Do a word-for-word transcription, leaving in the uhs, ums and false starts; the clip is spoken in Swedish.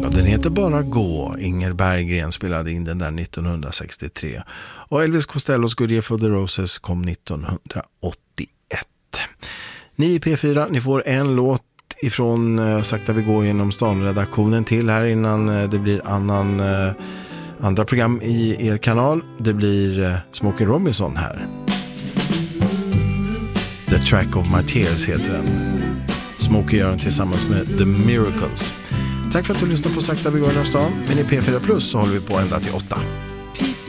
Ja, den heter Bara gå. Inger Berggren spelade in den där nittonhundrasextiotre. Och Elvis Costellos Good Year for the Roses kom nittonhundraåttioett. Ni i P fyra, ni får en låt ifrån uh, Sakta vi går genom stan-redaktionen till här innan uh, det blir annan, uh, andra program i er kanal. Det blir uh, Smokey Robinson här. The Track of My Tears heter den. Smokey gör den tillsammans med The Miracles. Tack för att du lyssnade på Sakta vi går genom stan. Men i P fyra Plus så håller vi på ända till åtta.